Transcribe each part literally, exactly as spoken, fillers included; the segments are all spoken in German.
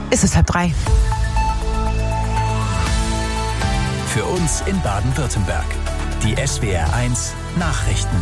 Es ist halb drei. Für uns in Baden-Württemberg. Die S W R eins Nachrichten.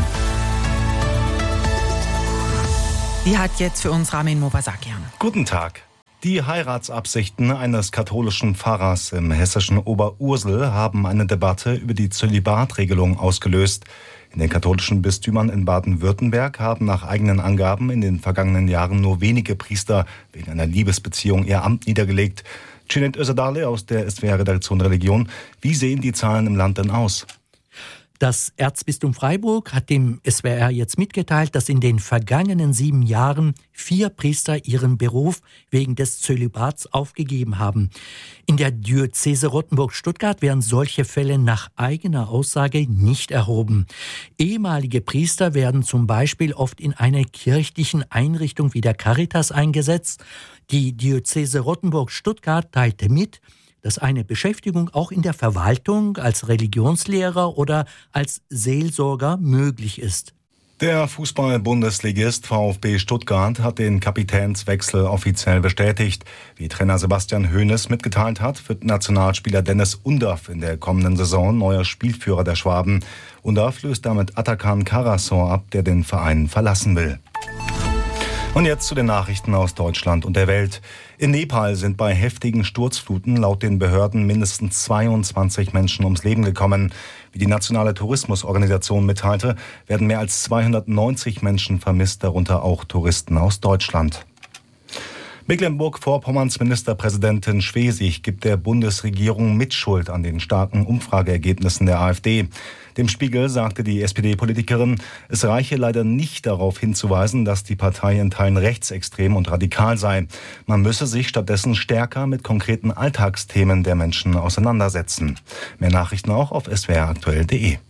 Die hat jetzt für uns Ramin Movasakian. Guten Tag. Die Heiratsabsichten eines katholischen Pfarrers im hessischen Oberursel haben eine Debatte über die Zölibatregelung ausgelöst. In den katholischen Bistümern in Baden-Württemberg haben nach eigenen Angaben in den vergangenen Jahren nur wenige Priester wegen einer Liebesbeziehung ihr Amt niedergelegt. Cinet Özadale aus der S W R-Redaktion Religion. Wie sehen die Zahlen im Land denn aus? Das Erzbistum Freiburg hat dem S W R jetzt mitgeteilt, dass in den vergangenen sieben Jahren vier Priester ihren Beruf wegen des Zölibats aufgegeben haben. In der Diözese Rottenburg-Stuttgart werden solche Fälle nach eigener Aussage nicht erhoben. Ehemalige Priester werden zum Beispiel oft in einer kirchlichen Einrichtung wie der Caritas eingesetzt. Die Diözese Rottenburg-Stuttgart teilte mit, dass eine Beschäftigung auch in der Verwaltung als Religionslehrer oder als Seelsorger möglich ist. Der Fußball-Bundesligist VfB Stuttgart hat den Kapitänswechsel offiziell bestätigt. Wie Trainer Sebastian Hoeneß mitgeteilt hat, wird Nationalspieler Dennis Undav in der kommenden Saison neuer Spielführer der Schwaben. Undav löst damit Atakan Karasor ab, der den Verein verlassen will. Und jetzt zu den Nachrichten aus Deutschland und der Welt. In Nepal sind bei heftigen Sturzfluten laut den Behörden mindestens zweiundzwanzig Menschen ums Leben gekommen. Wie die Nationale Tourismusorganisation mitteilte, werden mehr als zweihundertneunzig Menschen vermisst, darunter auch Touristen aus Deutschland. Mecklenburg-Vorpommerns Ministerpräsidentin Schwesig gibt der Bundesregierung Mitschuld an den starken Umfrageergebnissen der AfD. Dem Spiegel sagte die S P D-Politikerin, es reiche leider nicht darauf hinzuweisen, dass die Partei in Teilen rechtsextrem und radikal sei. Man müsse sich stattdessen stärker mit konkreten Alltagsthemen der Menschen auseinandersetzen. Mehr Nachrichten auch auf s w r aktuell punkt de.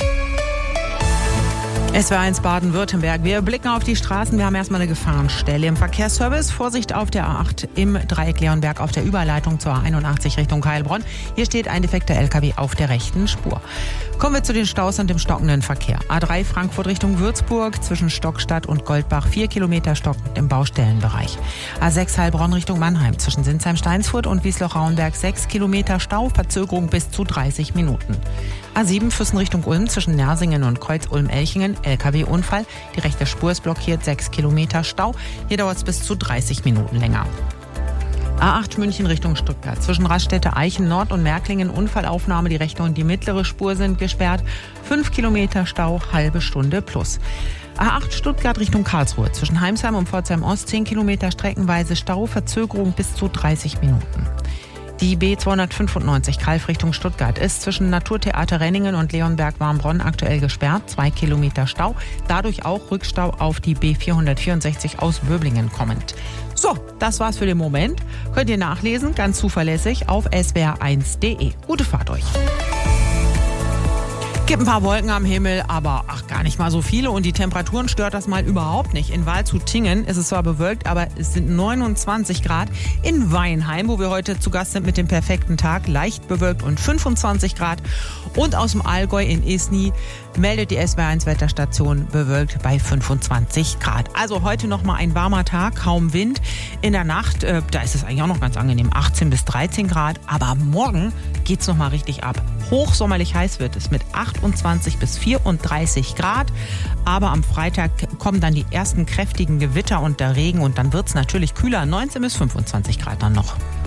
S W R eins Baden-Württemberg. Wir blicken auf die Straßen. Wir haben erstmal eine Gefahrenstelle im Verkehrsservice. Vorsicht auf der A acht im Dreieck Leonberg auf der Überleitung zur A einundachtzig Richtung Heilbronn. Hier steht ein defekter L K W auf der rechten Spur. Kommen wir zu den Staus und dem stockenden Verkehr. A drei Frankfurt Richtung Würzburg zwischen Stockstadt und Goldbach. Vier Kilometer stockend im Baustellenbereich. A sechs Heilbronn Richtung Mannheim zwischen Sinsheim-Steinsfurt und Wiesloch-Rauenberg. Sechs Kilometer Stau, Verzögerung bis zu dreißig Minuten. A sieben Füssen Richtung Ulm zwischen Nersingen und Kreuz-Ulm-Elchingen. L K W-Unfall. Die rechte Spur ist blockiert. Sechs Kilometer Stau. Hier dauert es bis zu dreißig Minuten länger. A acht München Richtung Stuttgart. Zwischen Raststätte Eichen Nord und Märklingen Unfallaufnahme. Die rechte und die mittlere Spur sind gesperrt. Fünf Kilometer Stau, halbe Stunde plus. A acht Stuttgart Richtung Karlsruhe. Zwischen Heimsheim und Pforzheim Ost zehn Kilometer streckenweise Stau. Verzögerung bis zu dreißig Minuten. Die B zweihundertfünfundneunzig Kalf Richtung Stuttgart ist zwischen Naturtheater Renningen und Leonberg-Warmbronn aktuell gesperrt. Zwei Kilometer Stau. Dadurch auch Rückstau auf die B vierhundertvierundsechzig aus Böblingen kommend. So, das war's für den Moment. Könnt ihr nachlesen, ganz zuverlässig auf s w r eins punkt de. Gute Fahrt euch. Gibt ein paar Wolken am Himmel, aber ach, gar nicht mal so viele. Und die Temperaturen stört das mal überhaupt nicht. In Waldshut-Tiengen ist es zwar bewölkt, aber es sind neunundzwanzig Grad. In Weinheim, wo wir heute zu Gast sind mit dem perfekten Tag, leicht bewölkt und fünfundzwanzig Grad. Und aus dem Allgäu in Isny meldet die S W R eins Wetterstation bewölkt bei fünfundzwanzig Grad. Also heute nochmal ein warmer Tag, kaum Wind. In der Nacht, äh, da ist es eigentlich auch noch ganz angenehm, achtzehn bis dreizehn Grad. Aber morgen geht's nochmal richtig ab. Hochsommerlich heiß wird es mit achtundzwanzig bis vierunddreißig Grad. Aber am Freitag kommen dann die ersten kräftigen Gewitter und der Regen und dann wird's natürlich kühler, neunzehn bis fünfundzwanzig Grad dann noch.